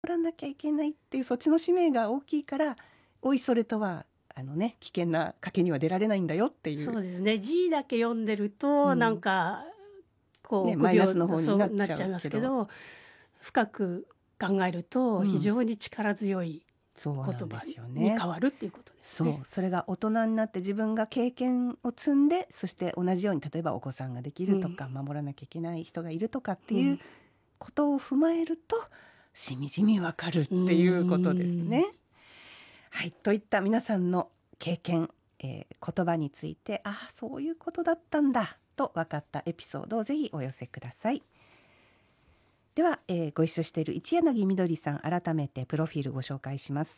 らなきゃいけないっていうそっちの使命が大きいから、おいそれとは危険な賭けには出られないんだよっていう。 そうですね。字だけ読んでると、なんかこうマイナスの臆病方になっなっちゃいちゃうけど、 ますけど、深く考えると非常に力強いそう言なんで葉すよね。 に変わるっていうことですね。 それが大人になって自分が経験を積んで、そして同じように例えばお子さんができるとか、守らなきゃいけない人がいるとかっていうことを踏まえると、しみじみわかるっていうことですね。はい、といった皆さんの経験、言葉について、そういうことだったんだと分かったエピソードをぜひお寄せください。では、ご一緒している一柳みどりさん、改めてプロフィールご紹介します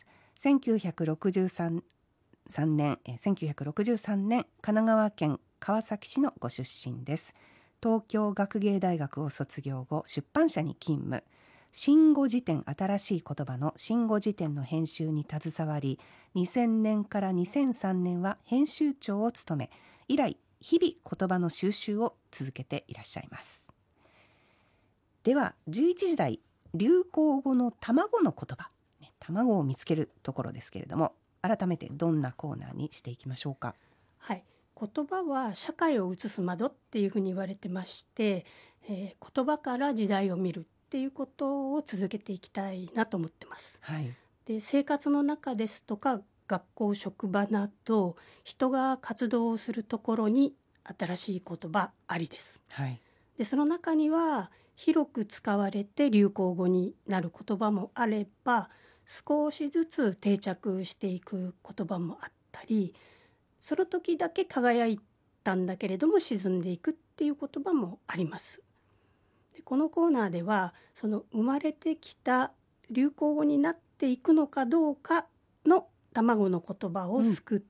。1963年、1963年神奈川県川崎市のご出身です。東京学芸大学を卒業後、出版社に勤務。新語辞典、新しい言葉の新語辞典の編集に携わり、2000年から2003年は編集長を務め、以来日々言葉の収集を続けていらっしゃいます。では11時台、流行語の卵の言葉、卵を見つけるところですけれども、改めてどんなコーナーにしていきましょうか。 はい、言葉は社会を映す窓っていうふうに言われてまして、言葉から時代を見るっていうことを続けていきたいなと思ってます。 はい、 で、生活の中ですとか学校職場など人が活動するところに新しい言葉ありです。 はい、 で、その中には広く使われて流行語になる言葉もあれば、少しずつ定着していく言葉もあったり、その時だけ輝いたんだけれども沈んでいくっていう言葉もあります。で、このコーナーではその生まれてきた流行語になっていくのかどうかの卵の言葉をすくって、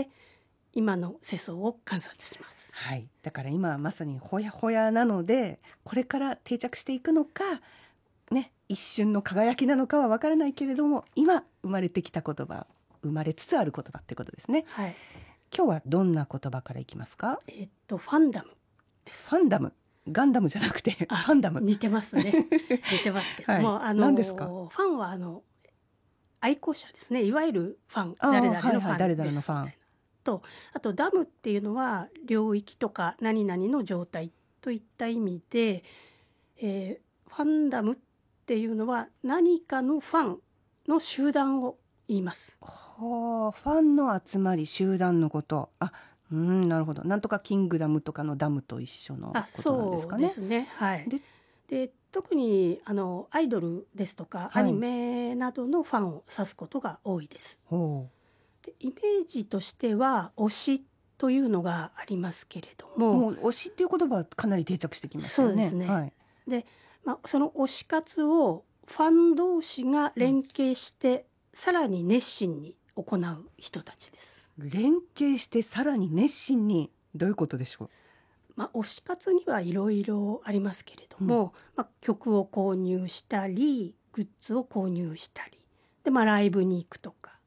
今の世相を観察します。 はい、だから今はまさにほやほやなので、これから定着していくのか、一瞬の輝きなのかは分からないけれども、今生まれてきた言葉、生まれつつある言葉ってことですね。 はい、 今日はどんな言葉からいきますか。 ファンダムです。 ファンダム、ガンダムじゃなくてファンダム。 似てますね。似てますけども、 何ですか。 ファンは愛好者ですね。いわゆるファン、誰々のファン誰です 々のファンと、あとダムっていうのは領域とか何々の状態といった意味で、ファンダムっていうのは何かのファンの集団を言います。 ファンの集まり、集団のこと。なるほど。なんとかキングダムとかのダムと一緒のことなんですかね。 そうですね。はい。で、特にアイドルですとか、アニメなどのファンを指すことが多いです。で、イメージとしては推しというのがありますけれども、 推しっていう言葉はかなり定着してきましたよね。 そうですね。で、その推し活をファン同士が連携して、さらに熱心に行う人たちです。 連携してさらに熱心に、どういうことでしょう。 推し活にはいろいろありますけれども、曲を購入したりグッズを購入したりで、ライブに行くとか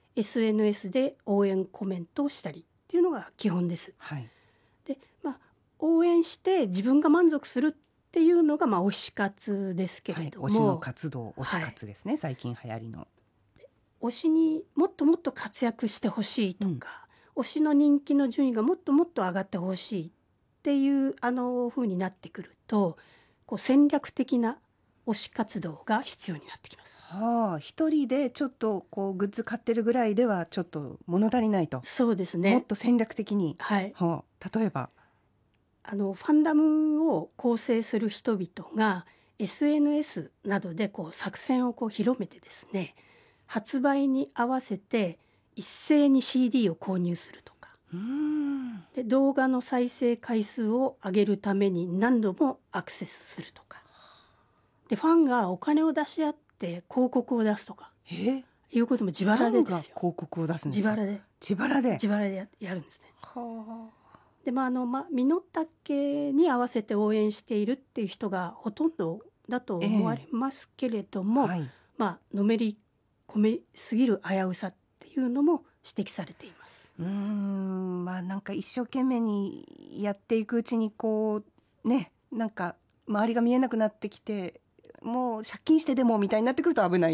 SNS で応援コメントをしたりっていうのが基本です。で、応援して自分が満足するっていうのが推し活ですけれども、 推しの活動、推し活ですね、最近流行りの。 推しにもっともっと活躍してほしいとか、推しの人気の順位がもっともっと上がってほしいっていう風になってくると、戦略的な推し活動が必要になってきます。 一人でちょっとグッズ買ってるぐらいではちょっと物足りないと。 そうですね。 もっと戦略的に。例えばファンダムを構成する人々が SNS などで作戦を広めてですね、発売に合わせて一斉に CD を購入するとか、で、動画の再生回数を上げるために何度もアクセスするとか、で、ファンがお金を出し合って広告を出すとかいうことも自腹でですよ。 広告を出すんですか。 自腹でやるんですね。で、身の丈に合わせて応援しているっていう人がほとんどだと思われますけれども、のめり込めすぎる危うさっていうのも指摘されています。 なんか一生懸命にやっていくうちになんか周りが見えなくなってきて、 もう借金してでもみたいになってくると危ない